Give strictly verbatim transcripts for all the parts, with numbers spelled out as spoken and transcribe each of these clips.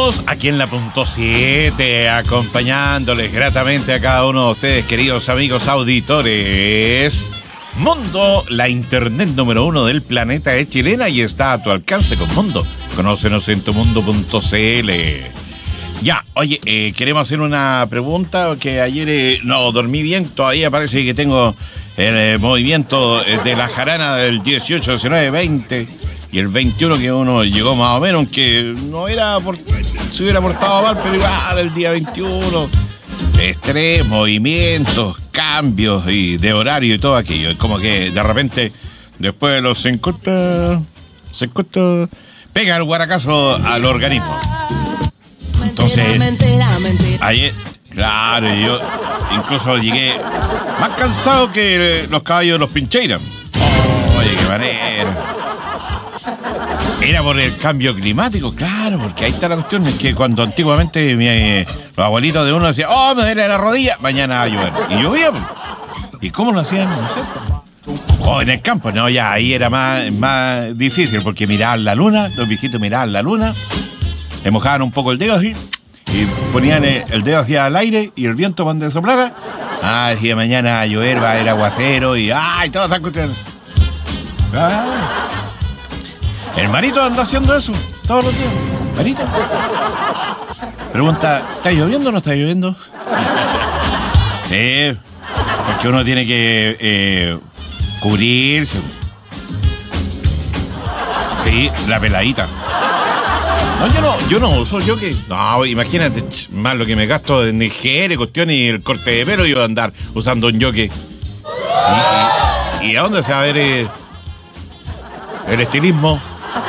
Seguimos aquí en la punto siete, acompañándoles gratamente a cada uno de ustedes, queridos amigos auditores. Mundo, la internet número uno del planeta, es chilena y está a tu alcance con Mundo. Conócenos en tu mundo punto c l. Ya, oye, eh, queremos hacer una pregunta, que ayer eh, no dormí bien, todavía parece que tengo el eh, movimiento de la jarana del dieciocho, diecinueve, veinte y el veintiuno, que uno llegó más o menos, que no era por, se hubiera portado mal, pero igual el día veintiuno, estrés, movimientos, cambios y de horario y todo aquello. Es como que de repente, después de los cincuenta, cincuenta, pega el guaracazo al organismo. Entonces, ayer, claro, yo incluso llegué más cansado que los caballos de los Pincheiras. Oh, oye, qué manera. Era por el cambio climático, claro, porque ahí está la cuestión, es que cuando antiguamente mi, eh, los abuelitos de uno decían, oh, me duele la rodilla, mañana va a llover. Y llovía, pues. ¿Y cómo lo hacían? No sé. Oh, en el campo, no, ya, ahí era más, más difícil, porque miraban la luna, los viejitos miraban la luna, le mojaban un poco el dedo así, y ponían el, el dedo hacia el aire, y el viento cuando soplara, ah, decía, mañana va a llover, va a haber aguacero, y ay, todos están escuchando. Ah. El Marito anda haciendo eso todos los días. Marito pregunta, ¿está lloviendo o no está lloviendo? Sí, porque uno tiene que eh, cubrirse. Sí, la peladita. No, yo no, yo no uso, yo que... No, imagínate, ch, más lo que me gasto en higiene, cuestiones y el corte de pelo, y yo andar usando un yoke. ¿Y, y, y a dónde se va a ver eh, el estilismo?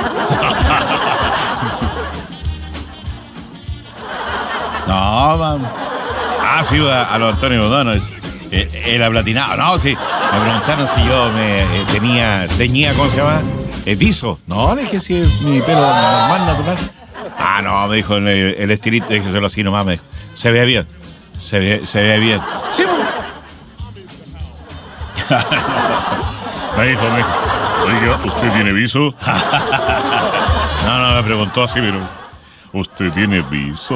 No, man. Ah, sí, a, a los Antonio Bodano, el, el aplatinado. No, sí, me preguntaron si yo me eh, tenía, tenía, ¿cómo se llama? ¿El viso? No, le dije si es mi pelo normal, natural. Ah, no, me dijo el, el estilista, déjeselo así nomás, me dijo. Se ve bien, se ve, se ve bien. Sí, me dijo, me dijo, oiga, ¿usted tiene viso? No, no, me preguntó así, pero... ¿Usted tiene viso?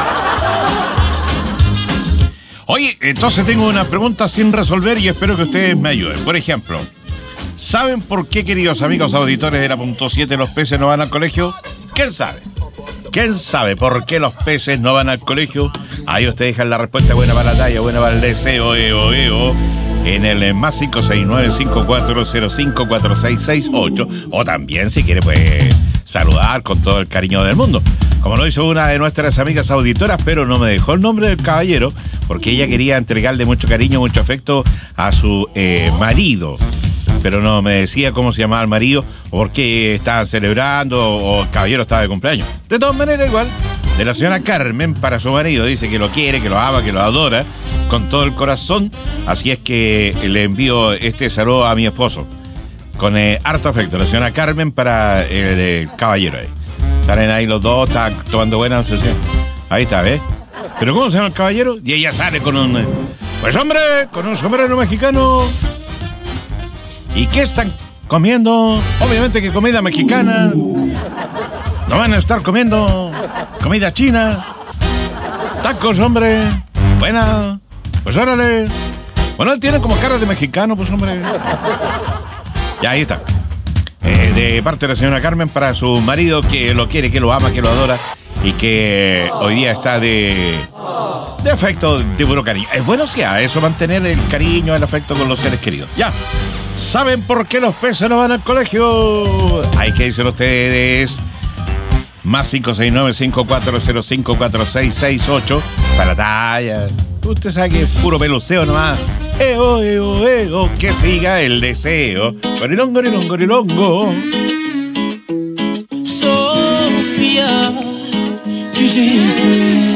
Oye, entonces tengo una pregunta sin resolver y espero que ustedes me ayuden. Por ejemplo, ¿saben por qué, queridos amigos auditores de la punto siete, los peces no van al colegio? ¿Quién sabe? ¿Quién sabe por qué los peces no van al colegio? Ahí ustedes dejan la respuesta, buena para la talla, buena para el deseo, eo, eo, en el más cinco seis nueve, cinco cuatro cero cinco, cuatro seis seis ocho. O también, si quiere, pues, saludar con todo el cariño del mundo. Como lo hizo una de nuestras amigas auditoras, pero no me dejó el nombre del caballero, porque ella quería entregarle mucho cariño, mucho afecto a su eh, marido. Pero no me decía cómo se llamaba el marido, o por qué estaban celebrando, o el caballero estaba de cumpleaños. De todas maneras, igual, de la señora Carmen para su marido, dice que lo quiere, que lo ama, que lo adora, con todo el corazón. Así es que le envío este saludo a mi esposo, con eh, harto afecto. La señora Carmen para el, el caballero ahí. Salen ahí los dos, están tomando buena sesión. Ahí está, ¿ves? ¿Pero cómo se llama el caballero? Y ella sale con un... Pues hombre, con un sombrero mexicano. ¿Y qué están comiendo? Obviamente que comida mexicana. No van a estar comiendo comida china. Tacos, hombre. Buena. Pues órale. Bueno, él tiene como cara de mexicano, pues hombre. Ya, ahí está. Eh, de parte de la señora Carmen para su marido, que lo quiere, que lo ama, que lo adora, y que hoy día está de de afecto, de puro cariño. Es bueno sea eso, mantener el cariño, el afecto con los seres queridos. Ya, ¿saben por qué los peces no van al colegio? Hay que dicen ustedes. Más cinco seis nueve, cinco cuatro cero cinco, cuatro seis seis ocho para talla. Usted sabe que es puro peluceo nomás. Eo, eo, eo, que siga el deseo. Gorilongo, gorilongo, gorilongo. Sofía, tu geste